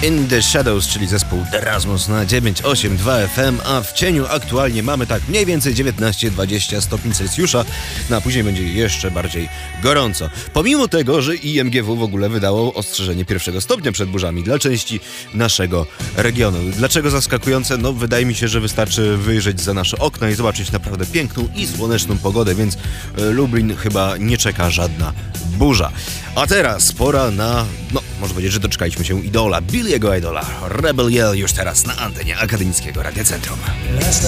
In the Shadows, czyli zespół Erasmus na 982 FM, a w cieniu aktualnie mamy tak mniej więcej 19-20 stopni Celsjusza, no a później będzie jeszcze bardziej gorąco. Pomimo tego, że IMGW w ogóle wydało ostrzeżenie pierwszego stopnia przed burzami dla części naszego regionu. Dlaczego zaskakujące? No wydaje mi się, że wystarczy wyjrzeć za nasze okna i zobaczyć naprawdę piękną i słoneczną pogodę, więc Lublin chyba nie czeka żadna burza. A teraz pora na, można powiedzieć, że doczekaliśmy się idola, Billiego Idola. Rebel Yell już teraz na antenie Akademickiego Radia Centrum.